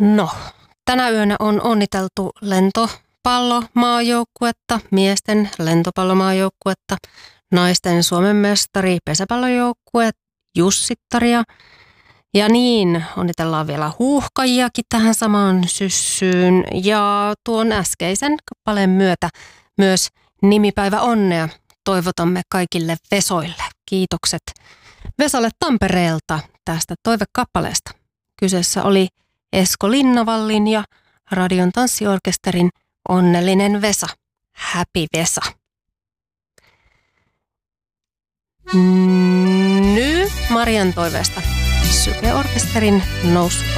No, tänä yönä on onniteltu lentopallomaajoukkuetta, miesten lentopallomaajoukkuetta, naisten Suomen mestari pesäpallojoukkue Jussittaria. Ja niin, onnitellaan vielä huuhkajiakin tähän samaan syssyyn. Ja tuon äskeisen kappaleen myötä myös nimipäivä onnea toivotamme kaikille Vesoille. Kiitokset Vesalle Tampereelta tästä toivekappaleesta. Kyseessä oli Esko Linnavallin ja Radion tanssiorkesterin Onnellinen Vesa. Happy Vesa. Nyt Marian toiveesta Syke-orkesterin Nousu